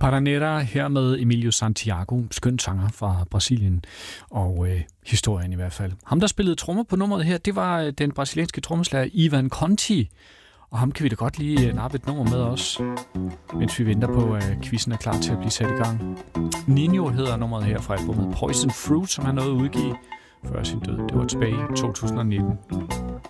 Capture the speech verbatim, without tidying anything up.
Paranera her med Emilio Santiago, skøn sanger fra Brasilien, og øh, historien i hvert fald. Ham, der spillede trommer på nummeret her, det var øh, den brasilianske trommeslager Ivan Conti, og ham kan vi da godt lige øh, nappe et nummer med os, mens vi venter på, at øh, quizzen er klar til at blive sat i gang. Nino hedder nummeret her fra albumet Poison Fruit, som han nåede at udgive før sin død. Det var tilbage i to tusind og nitten.